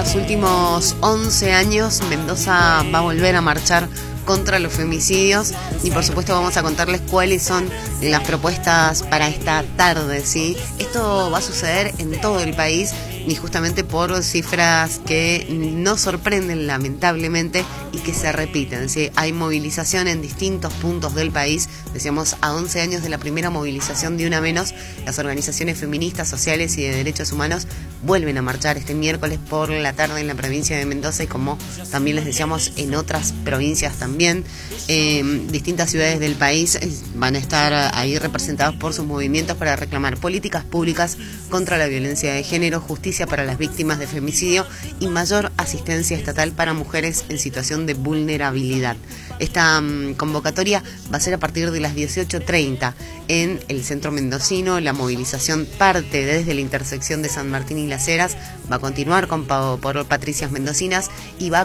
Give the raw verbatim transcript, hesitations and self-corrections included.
los últimos once años, Mendoza va a volver a marchar contra los femicidios y por supuesto vamos a contarles cuáles son las propuestas para esta tarde, ¿sí? Esto va a suceder en todo el país y justamente por cifras que nos sorprenden lamentablemente y que se repiten, ¿sí? Hay movilización en distintos puntos del país. Decíamos, a once años de la primera movilización de Una Menos, las organizaciones feministas, sociales y de derechos humanos vuelven a marchar este miércoles por la tarde en la provincia de Mendoza y, como también les decíamos, en otras provincias también. Eh, distintas ciudades del país van a estar ahí representadas por sus movimientos para reclamar políticas públicas contra la violencia de género, justicia para las víctimas de femicidio y mayor asistencia estatal para mujeres en situación de vulnerabilidad. Esta um, convocatoria va a ser a partir de las dieciocho treinta en el centro mendocino. La movilización parte desde la intersección de San Martín y Las Heras, va a continuar con por Patricias Mendocinas y va a